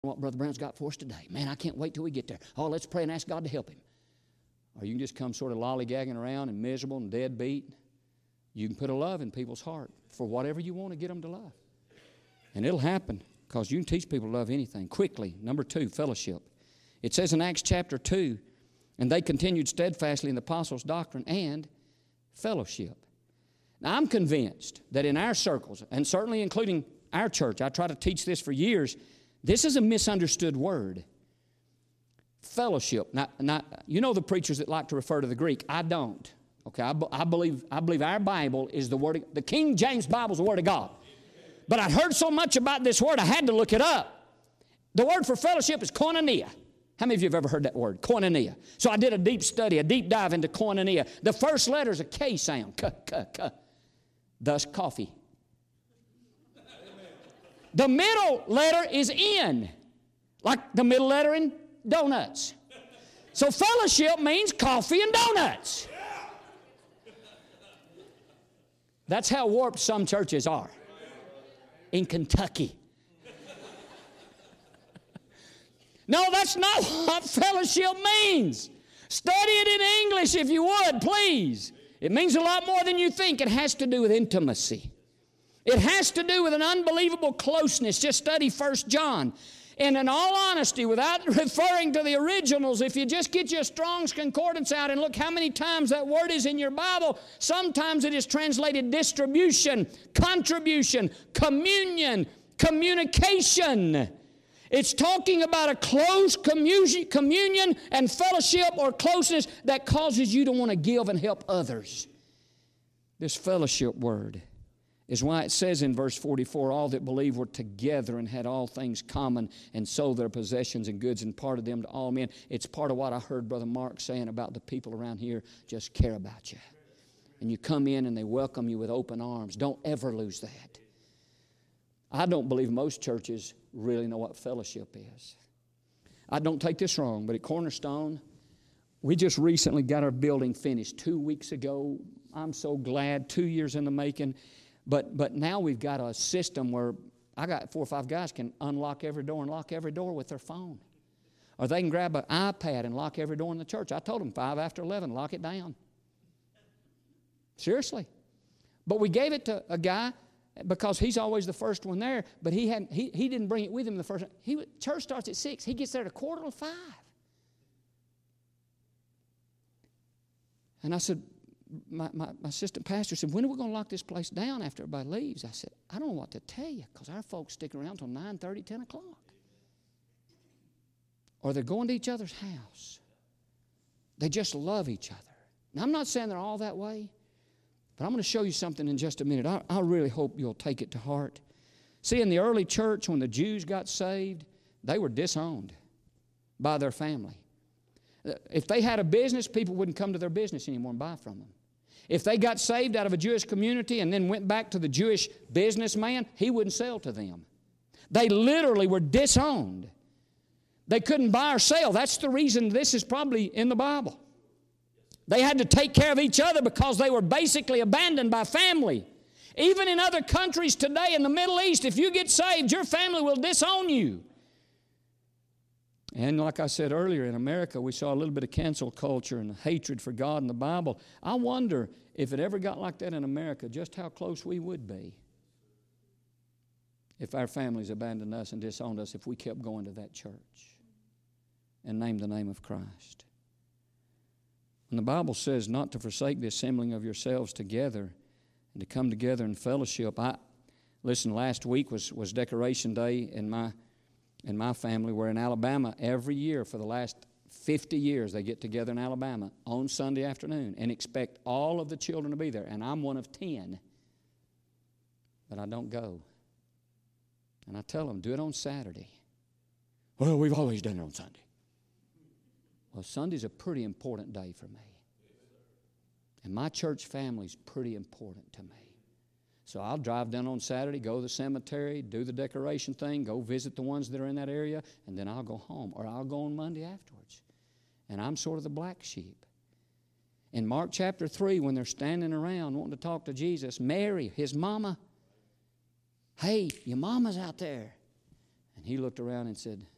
what Brother Brown's got for us today. Man, I can't wait till we get there. Oh, let's pray and ask God to help him. Or you can just come sort of lollygagging around and miserable and deadbeat. You can put a love in people's heart for whatever you want to get them to love. And it'll happen because you can teach people to love anything. Quickly, number 2, fellowship. It says in Acts chapter 2, and they continued steadfastly in the apostles' doctrine and fellowship. Now, I'm convinced that in our circles, and certainly including our church, I try to teach this for years, this is a misunderstood word. Fellowship. Now, you know the preachers that like to refer to the Greek. I don't. Okay, I believe our Bible is the Word of, the King James Bible is the Word of God. But I heard so much about this word, I had to look it up. The word for fellowship is koinonia. How many of you have ever heard that word? Koinonia. So I did a deep study, a deep dive into koinonia. The first letter is a K sound. K. Thus, coffee. The middle letter is N, like the middle letter in donuts. So fellowship means coffee and donuts. That's how warped some churches are. In Kentucky. No, that's not what fellowship means. Study it in English if you would, please. It means a lot more than you think. It has to do with intimacy. It has to do with an unbelievable closeness. Just study 1 John. And in all honesty, without referring to the originals, if you just get your Strong's Concordance out and look how many times that word is in your Bible, sometimes it is translated distribution, contribution, communion, communication. It's talking about a close communion and fellowship or closeness that causes you to want to give and help others. This fellowship word is why it says in verse 44, all that believed were together and had all things common and sold their possessions and goods and parted them to all men. It's part of what I heard Brother Mark saying about the people around here just care about you. And you come in and they welcome you with open arms. Don't ever lose that. I don't believe most churches really know what fellowship is. I don't take this wrong, but at Cornerstone, we just recently got our building finished 2 weeks ago. I'm so glad, 2 years in the making. But now we've got a system where I got 4 or 5 guys can unlock every door and lock every door with their phone. Or they can grab an iPad and lock every door in the church. I told them 5 after 11, lock it down. Seriously. But we gave it to a guy because he's always the first one there, but he didn't bring it with him the first time. Church starts at 6. He gets there at 4:45. And I said, my assistant pastor said, when are we going to lock this place down after everybody leaves? I said, I don't know what to tell you because our folks stick around till 9:30, 10 o'clock. Or they're going to each other's house. They just love each other. Now, I'm not saying they're all that way, but I'm going to show you something in just a minute. I really hope you'll take it to heart. See, in the early church, when the Jews got saved, they were disowned by their family. If they had a business, people wouldn't come to their business anymore and buy from them. If they got saved out of a Jewish community and then went back to the Jewish businessman, he wouldn't sell to them. They literally were disowned. They couldn't buy or sell. That's the reason this is probably in the Bible. They had to take care of each other because they were basically abandoned by family. Even in other countries today in the Middle East, if you get saved, your family will disown you. And like I said earlier, in America, we saw a little bit of cancel culture and hatred for God and the Bible. I wonder if it ever got like that in America, just how close we would be if our families abandoned us and disowned us if we kept going to that church and named the name of Christ. And the Bible says not to forsake the assembling of yourselves together and to come together in fellowship. Listen, last week was Decoration Day in my family. We're in Alabama every year for the last 50 years. They get together in Alabama on Sunday afternoon and expect all of the children to be there. And I'm one of 10. But I don't go. And I tell them, do it on Saturday. Well, we've always done it on Sunday. Well, Sunday's a pretty important day for me. And my church family's pretty important to me. So I'll drive down on Saturday, go to the cemetery, do the decoration thing, go visit the ones that are in that area, and then I'll go home. Or I'll go on Monday afterwards. And I'm sort of the black sheep. In Mark chapter 3, when they're standing around wanting to talk to Jesus, Mary, his mama, hey, your mama's out there. And he looked around and said,